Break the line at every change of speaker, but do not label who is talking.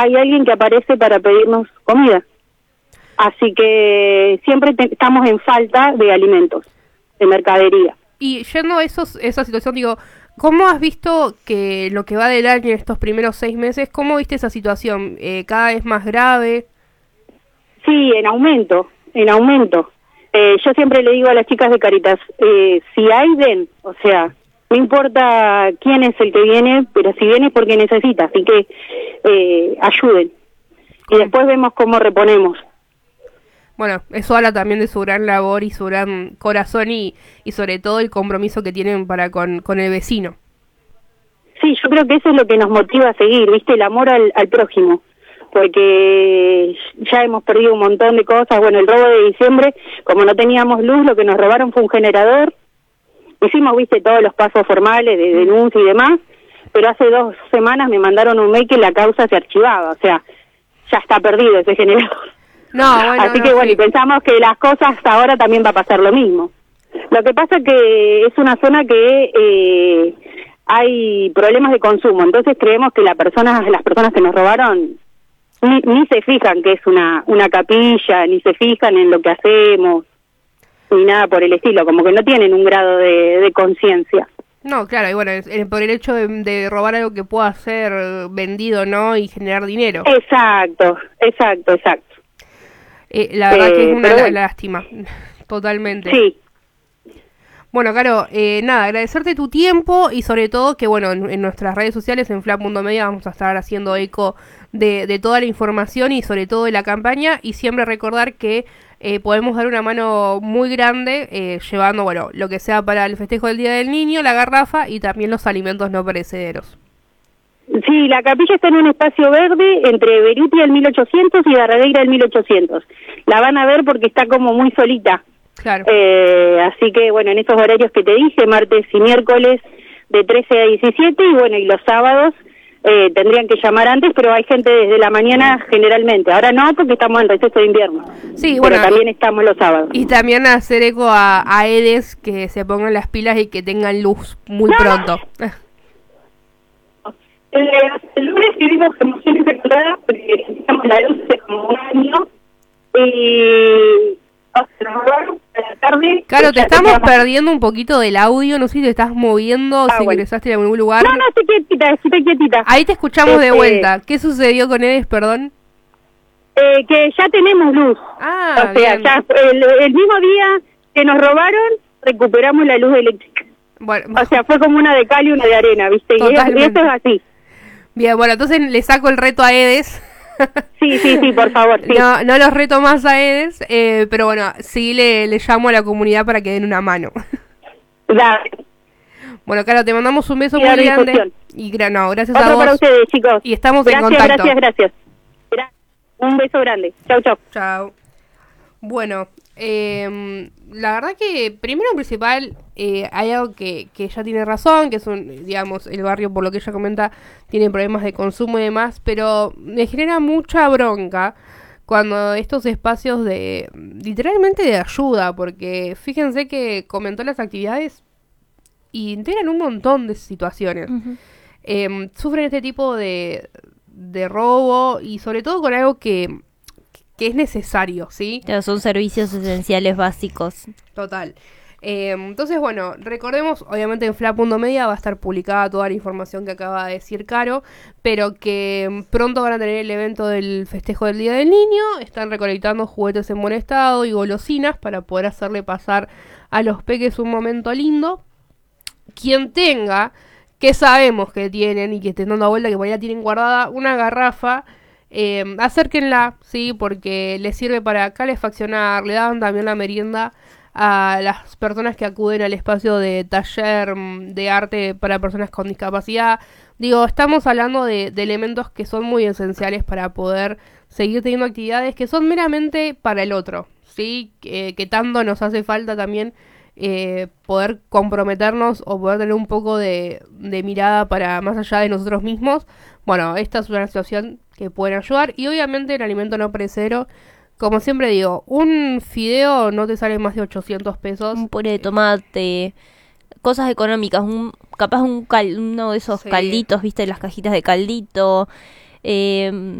hay alguien que aparece para pedirnos comida. Así que siempre estamos en falta de alimentos, de mercadería.
Y yendo a esa situación, digo, ¿cómo has visto que lo que va del año en estos primeros 6 meses, cómo viste esa situación? ¿Cada vez más grave?
Sí, en aumento. Yo siempre le digo a las chicas de Cáritas, si hay, den, o sea, no importa quién es el que viene, pero si viene es porque necesita, así que ayuden. Y después vemos cómo reponemos.
Bueno, eso habla también de su gran labor y su gran corazón y sobre todo el compromiso que tienen para con el vecino.
Sí, yo creo que eso es lo que nos motiva a seguir, ¿viste? El amor al prójimo. Porque ya hemos perdido un montón de cosas. Bueno, el robo de diciembre, como no teníamos luz, lo que nos robaron fue un generador. Hicimos, viste, todos los pasos formales de denuncia y demás, pero hace 2 semanas me mandaron un mail que la causa se archivaba, o sea, ya está perdido ese generador.
No, bueno,
así que bueno, sí. Y pensamos que las cosas hasta ahora también va a pasar lo mismo. Lo que pasa que es una zona que hay problemas de consumo, entonces creemos que las personas que nos robaron ni se fijan que es una capilla, ni se fijan en lo que hacemos, ni nada por el estilo, como que no tienen un grado de conciencia.
No, claro, y bueno, por el hecho de robar algo que pueda ser vendido, ¿no? Y generar dinero.
Exacto.
La verdad que es una lástima, totalmente.
Sí.
Bueno, Caro, nada, agradecerte tu tiempo y sobre todo que, bueno, en nuestras redes sociales, en FLAP.media, vamos a estar haciendo eco de toda la información y sobre todo de la campaña y siempre recordar que podemos dar una mano muy grande llevando, bueno, lo que sea para el festejo del Día del Niño, la garrafa y también los alimentos no perecederos. Sí,
la capilla está en un espacio verde entre Beruti del 1800 y Darregueira del 1800. La van a ver porque está como muy solita.
Claro.
Así que, bueno, en esos horarios que te dije, martes y miércoles de 13 a 17 y bueno, y los sábados tendrían que llamar antes, pero hay gente desde la mañana generalmente. Ahora no, porque estamos en receso de invierno. Sí, bueno. Pero también estamos los sábados.
Y también hacer eco a Edes, que se pongan las pilas y que tengan luz muy pronto.
El lunes vivimos emociones encontradas porque necesitamos la luz hace como un año y la tarde.
Claro, te estamos perdiendo un poquito del audio, no sé si te estás moviendo, si ingresaste en algún lugar.
No, estoy quietita.
Ahí te escuchamos de vuelta. ¿Qué sucedió con Edes, perdón?
Que ya tenemos luz.
Ah,
o sea, ya el mismo día que nos robaron, recuperamos la luz eléctrica.
Bueno,
o sea, fue como una de cal y una de arena, ¿viste? Y esto es así.
Bien, bueno, entonces le saco el reto a Edes.
Sí, por favor. Sí.
No los reto más a Edes, pero bueno, sí le llamo a la comunidad para que den una mano.
Dale.
Bueno, Caro, te mandamos un beso muy grande. Y gracias
Otro
a vos.
para ustedes, chicos.
Y estamos en contacto.
Gracias. Un beso grande. Chau.
Chau. Bueno, la verdad que primero en principal hay algo que ella tiene razón, que es digamos, el barrio, por lo que ella comenta, tiene problemas de consumo y demás, pero me genera mucha bronca cuando estos espacios literalmente de ayuda, porque fíjense que comentó las actividades y integran un montón de situaciones. Uh-huh. Sufren este tipo de robo y sobre todo con algo que es necesario, ¿sí?
Pero son servicios esenciales básicos.
Total. Entonces, bueno, recordemos, obviamente en FLAP.media va a estar publicada toda la información que acaba de decir Caro, pero que pronto van a tener el evento del festejo del Día del Niño, están recolectando juguetes en buen estado y golosinas para poder hacerle pasar a los peques un momento lindo. Quien tenga, que sabemos que tienen y que estén dando vuelta, que por ahí la tienen guardada, una garrafa, acérquenla, sí, porque les sirve para calefaccionar, le dan también la merienda a las personas que acuden al espacio de taller de arte para personas con discapacidad. Digo, estamos hablando de elementos que son muy esenciales para poder seguir teniendo actividades que son meramente para el otro, sí, que tanto nos hace falta también poder comprometernos o poder tener un poco de mirada para más allá de nosotros mismos. Bueno, esta es una situación que pueden ayudar y obviamente el alimento no perecedero, como siempre digo, un fideo no te sale más de 800 pesos.
Un puré de tomate, cosas económicas, capaz uno de esos calditos, viste, las cajitas de caldito,